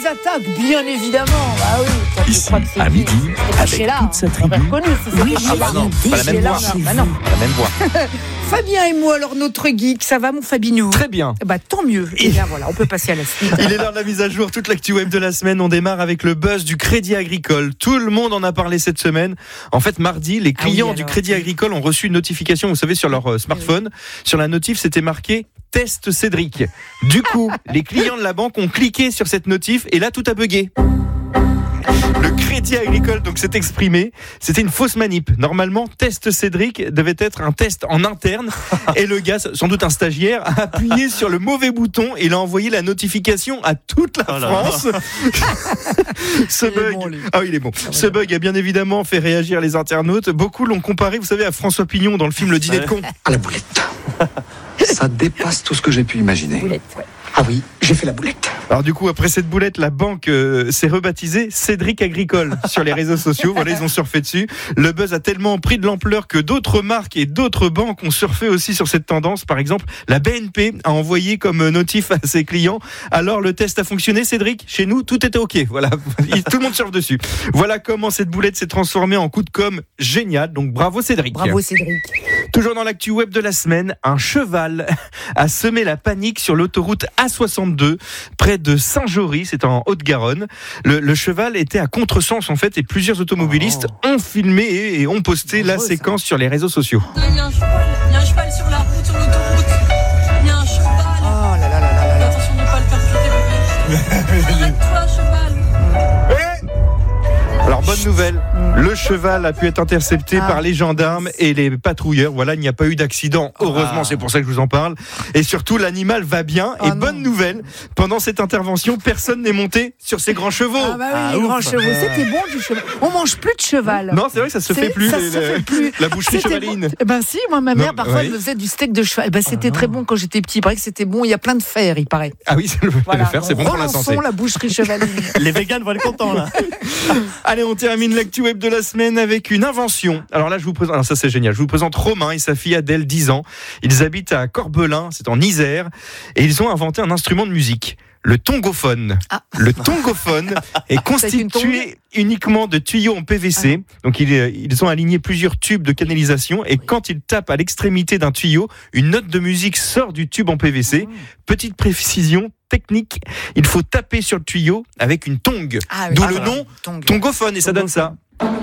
les attaques, bien évidemment. Bah oui. Ici, à midi, avec toute sa tribu. Reconnu, c'est Oui, non, pas la même voix. Bah non. Pas la même voix. Fabien et moi, alors notre geek, ça va mon Fabinou? Très bien. Bah tant mieux. Et bien voilà, on peut passer à la suite. Il est l'heure de la mise à jour, toute l'actu web de la semaine. On démarre avec le buzz du Crédit Agricole. Tout le monde en a parlé cette semaine. En fait, mardi, les clients du Crédit Agricole ont reçu une notification, vous savez, sur leur smartphone. Sur la notif, c'était marqué « Test Cédric ». Du coup, les clients de la banque ont cliqué sur cette notif et là, tout a bugué. Le Crédit Agricole donc s'est exprimé, c'était une fausse manip. Normalement, test Cédric devait être un test en interne et le gars, sans doute un stagiaire, a appuyé sur le mauvais bouton et il a envoyé la notification à toute la France. Ce bug a bien évidemment fait réagir les internautes. Beaucoup l'ont comparé, vous savez, à François Pignon dans le film Le Dîner de con. À la boulette. Ça dépasse tout ce que j'ai pu imaginer. Boulette, ouais. Ah oui, j'ai fait la boulette. Alors du coup, après cette boulette, la banque s'est rebaptisée Cédric Agricole sur les réseaux sociaux. Voilà, ils ont surfé dessus. Le buzz a tellement pris de l'ampleur que d'autres marques et d'autres banques ont surfé aussi sur cette tendance. Par exemple, la BNP a envoyé comme notif à ses clients: alors le test a fonctionné, Cédric? Chez nous, tout était ok. Voilà, tout le monde surfe dessus. Voilà comment cette boulette s'est transformée en coup de com' génial. Donc bravo Cédric. Bravo Cédric. Toujours dans l'actu web de la semaine, un cheval a semé la panique sur l'autoroute A62 près de Saint-Jory, c'est en Haute-Garonne. Le cheval était à contresens en fait et plusieurs automobilistes ont filmé et ont posté la séquence sur les réseaux sociaux. Il y a un cheval sur la route, sur l'autoroute. Il y a un cheval. Oh là là là là là. Attention de ne pas le faire chuter, bébé. Arrête-toi, cheval. Alors bonne nouvelle, le cheval a pu être intercepté par les gendarmes et les patrouilleurs. Voilà, il n'y a pas eu d'accident. Heureusement, c'est pour ça que je vous en parle. Et surtout, l'animal va bien. Et bonne nouvelle, pendant cette intervention, personne n'est monté sur ces grands chevaux. Ah bah oui, les grands chevaux, c'était bon du cheval. On mange plus de cheval. Non, c'est vrai que ça se fait plus. Ça se fait plus. La boucherie C'était chevaline. bon. Ben si, moi ma mère parfois elle me faisait du steak de cheval. Ben c'était très bon quand j'étais petit. Il paraît que c'était bon. Il y a plein de fer, il paraît. Ah oui, le fer, c'est bon pour la santé. Relançons la boucherie chevaline. Les végans vont être contents là. Allez, on termine l'actu web de la semaine avec une invention. Alors là, je vous présente, alors ça c'est génial. Je vous présente Romain et sa fille Adèle, 10 ans. Ils habitent à Corbelin, c'est en Isère, et ils ont inventé un instrument de musique. Le tongophone. Le tongophone est constitué uniquement de tuyaux en PVC. Donc ils ont aligné plusieurs tubes de canalisation et quand ils tapent à l'extrémité d'un tuyau, une note de musique sort du tube en PVC. Petite précision technique, il faut taper sur le tuyau avec une tongue. D'où le nom tongophone et ça donne ça.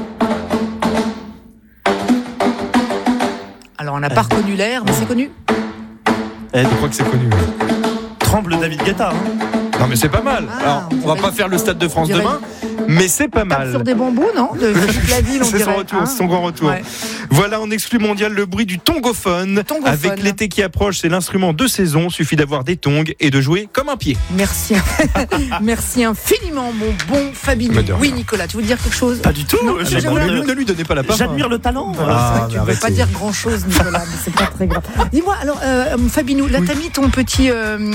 Alors on n'a pas reconnu l'air, mais c'est connu. Je crois que c'est connu. Tremble David Guetta. Non mais c'est pas mal. Alors, on va pas faire le Stade de France demain, mais c'est pas mal. Sur des bambous, non? De toute la ville, on c'est dirait. Son retour, son grand retour. Ouais. Voilà, en exclu mondial, le bruit du tongophone. Avec l'été qui approche, c'est l'instrument de saison. Suffit d'avoir des tongs et de jouer comme un pied. Merci. Merci infiniment, mon bon Fabien. Oui, Nicolas, tu veux dire quelque chose? Pas du tout. Ne lui donnez pas la parole. J'admire le talent. Tu ne peux pas dire grand-chose, Nicolas, mais c'est pas très grave. Dis-moi, alors, Fabinou, là, t'as mis ton petit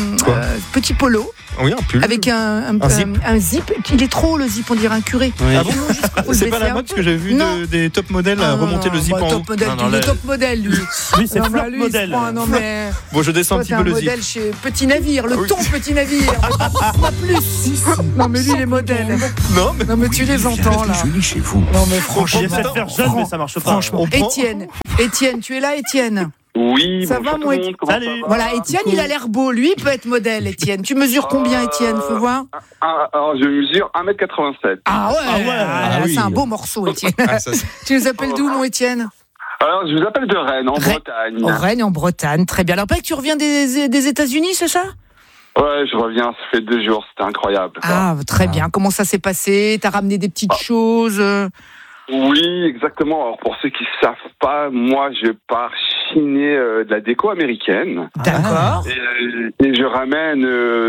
polo. Oui, un pull. Avec un zip. Il est trop, le zip, on dirait un curé. Oui. Ah bon? C'est pas la mode, parce que j'avais vu des top modèles remonter le zip en haut. Le top modèle, lui. Lui, c'est flop modèle. Bon, je descends un petit peu le zip. Modèle chez Petit Navire, le ton Petit Navire. Pas plus. Non, mais lui, les modèles. Non, mais tu les entends, là. Joli chez vous. Non, mais franchement. J'essaie de faire jeune, mais ça marche pas. Franchement. Étienne, tu es là, Étienne? Oui, ça va, moi. Salut. Voilà, Étienne, il a l'air beau. Lui, il peut être modèle, Étienne. Tu mesures combien, Étienne? Fais voir. Alors, je mesure 1m87. Ah ouais, c'est un beau morceau, Étienne. Tu nous appelles d'où, mon Étienne? Alors, je vous appelle de Rennes, en Bretagne. Rennes, en Bretagne, très bien. Alors, pas que tu reviens des États-Unis, c'est ça? Ouais, je reviens, ça fait 2 jours, c'était incroyable. Ah, très bien. Comment ça s'est passé? T'as ramené des petites choses? Oui, exactement. Alors, pour ceux qui ne savent pas, moi, je pars chiner de la déco américaine. D'accord. Et je ramène,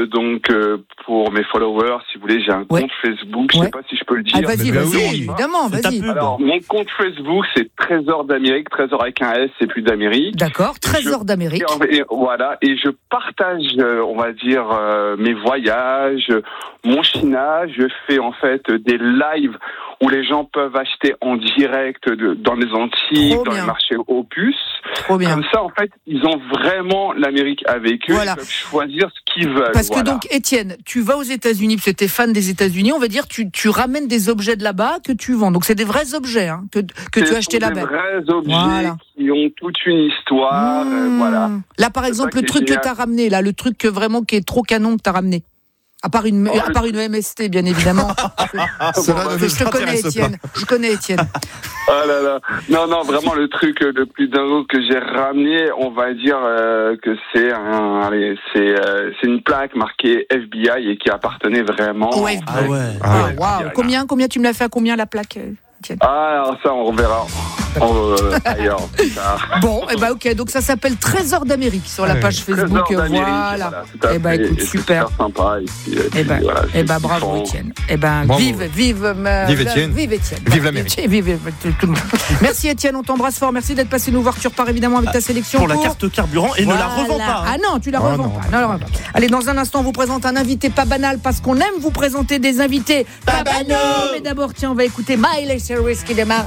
pour mes followers, si vous voulez, j'ai un compte Facebook, je ne sais pas si je peux le dire. Ah, vas-y, évidemment, vas-y. Alors, mon compte Facebook, c'est Trésor d'Amérique, Trésor avec un S et puis d'Amérique. D'accord, Trésor d'Amérique. Voilà, et je partage, on va dire, mes voyages, mon chinage. Je fais en fait des lives où les gens peuvent acheter en direct dans les Antilles, dans les marchés Opus. Trop bien. Comme ça, en fait, ils ont vraiment l'Amérique avec eux. Voilà. Ils peuvent choisir ce qu'ils veulent. Parce que donc, Étienne, tu vas aux États-Unis, parce que tu es fan des États-Unis, on va dire, tu ramènes des objets de là-bas que tu vends. Donc, c'est des vrais objets que tu as achetés là-bas. Des vrais objets qui ont toute une histoire. Voilà. Là, par exemple, le truc que tu as ramené, là, le truc vraiment qui est trop canon que tu as ramené. À part une MST, bien évidemment. Je te connais, Étienne. Je connais Étienne. Oh là là. Non, vraiment, le truc le plus dingue que j'ai ramené, on va dire que c'est une plaque marquée FBI et qui appartenait vraiment au FBI. Wow. Combien tu me l'as fait à combien la plaque, Étienne? Alors ça, on reverra ailleurs. Bon, ok, donc ça s'appelle Trésor d'Amérique sur la page Facebook. Voilà. Écoute, super. Sympa. Bravo Étienne. Vive Étienne. Vive Étienne. Vive l'Amérique. Vive tout le monde. Merci Étienne, on t'embrasse fort. Merci d'être passé nous voir. Tu repars évidemment avec ta sélection pour la carte carburant et ne la revends pas. Ah non, tu la revends pas. Non. Allez, dans un instant, on vous présente un invité pas banal parce qu'on aime vous présenter des invités pas banaux. Mais d'abord, tiens, on va écouter Miley Cyrus qui démarre